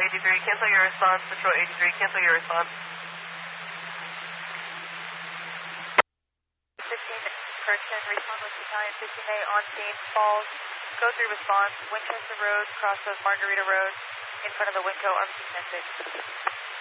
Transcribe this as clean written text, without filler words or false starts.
83, cancel your response. Patrol 83, cancel your response. 15, correction, respond with battalion 15A on scene, falls, go through response, Winchester Road, cross of Margarita Road, in front of the Winco RP-10-6.